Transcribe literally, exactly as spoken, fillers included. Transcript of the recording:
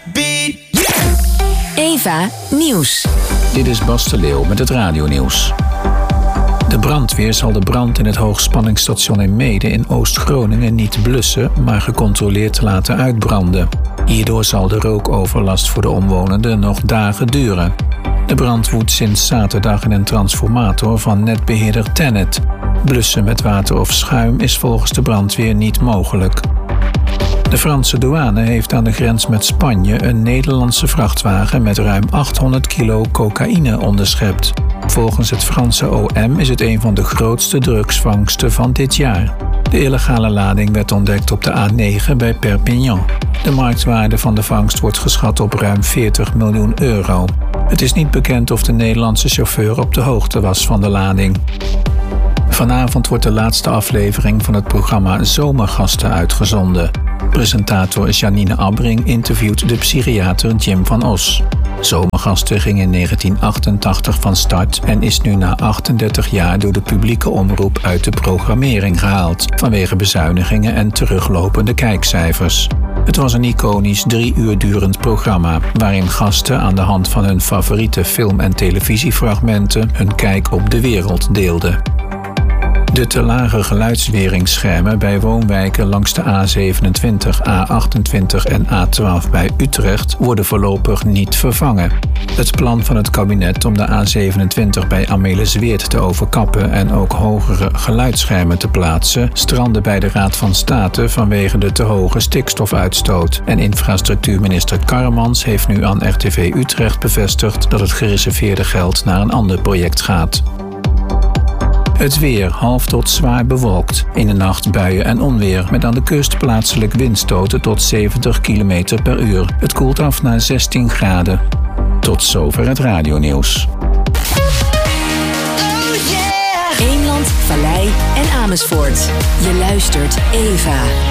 beat. Eva Nieuws. Dit is Bas de Leeuw met het radionieuws. De brandweer zal de brand in het hoogspanningsstation in Meeden in Oost-Groningen niet blussen, maar gecontroleerd laten uitbranden. Hierdoor zal de rookoverlast voor de omwonenden nog dagen duren. De brand woedt sinds zaterdag in een transformator van netbeheerder TenneT. Blussen met water of schuim is volgens de brandweer niet mogelijk. De Franse douane heeft aan de grens met Spanje een Nederlandse vrachtwagen met ruim achthonderd kilo cocaïne onderschept. Volgens het Franse O M is het een van de grootste drugsvangsten van dit jaar. De illegale lading werd ontdekt op de A negen bij Perpignan. De marktwaarde van de vangst wordt geschat op ruim veertig miljoen euro. Het is niet bekend of de Nederlandse chauffeur op de hoogte was van de lading. Vanavond wordt de laatste aflevering van het programma Zomergasten uitgezonden. Presentator Janine Abbring interviewt de psychiater Jim van Os. Zomergasten ging in negentien achtentachtig van start en is nu na achtendertig jaar door de publieke omroep uit de programmering gehaald, vanwege bezuinigingen en teruglopende kijkcijfers. Het was een iconisch drie uur durend programma, waarin gasten aan de hand van hun favoriete film- en televisiefragmenten hun kijk op de wereld deelden. De te lage geluidsweringsschermen bij woonwijken langs de A zevenentwintig, A achtentwintig en A twaalf bij Utrecht worden voorlopig niet vervangen. Het plan van het kabinet om de A zevenentwintig bij Amelisweerd te overkappen en ook hogere geluidsschermen te plaatsen strandde bij de Raad van State vanwege de te hoge stikstofuitstoot. En infrastructuurminister Karremans heeft nu aan R T V Utrecht bevestigd dat het gereserveerde geld naar een ander project gaat. Het weer half tot zwaar bewolkt. In de nacht buien en onweer, met aan de kust plaatselijk windstoten tot zeventig kilometer per uur. Het koelt af naar zestien graden. Tot zover het radionieuws. Eemland, Vallei en Amersfoort. Je luistert Eva.